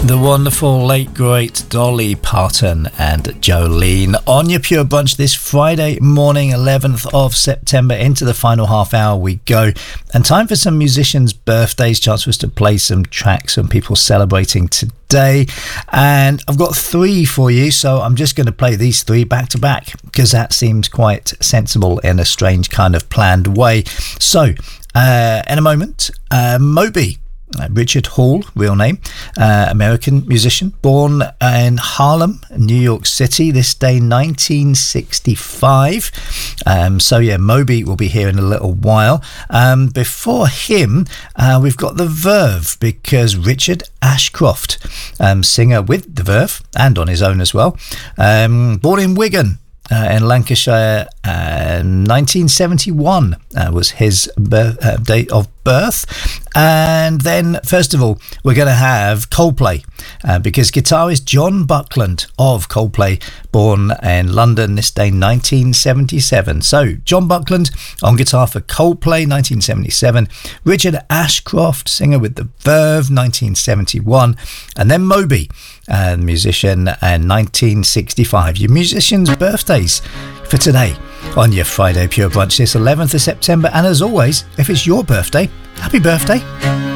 The wonderful late great Dolly Parton and Jolene on your Pure Brunch this Friday morning, 11th of September. Into the final half hour we go, and time for some musicians' birthdays. Chance for us to play some tracks and people celebrating today, and I've got three for you, so I'm just going to play these three back to back because that seems quite sensible in a strange kind of planned way. So in a moment, Moby, Richard Hall, real name, American musician, born in Harlem, New York City, this day 1965. Moby will be here in a little while. Before him, we've got the Verve, because Richard Ashcroft, singer with the Verve and on his own as well, born in Wigan, in Lancashire, 1971 was his date of birth. And then, first of all, we're going to have Coldplay, because guitarist John Buckland of Coldplay, born in London this day 1977. So John Buckland on guitar for Coldplay, 1977. Richard Ashcroft, singer with the Verve, 1971. And then Moby, musician, in 1965. Your musicians' birthdays for today on your Friday Pure Brunch this 11th of September. And as always, if it's your birthday, happy birthday.